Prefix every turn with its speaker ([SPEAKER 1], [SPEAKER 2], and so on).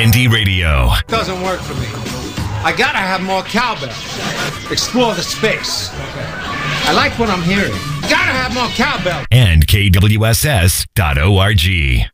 [SPEAKER 1] Indie Radio.
[SPEAKER 2] Doesn't work for me. I gotta have more cowbell. Explore the space. I like what I'm hearing. Gotta have more cowbell.
[SPEAKER 1] And KWSS.org.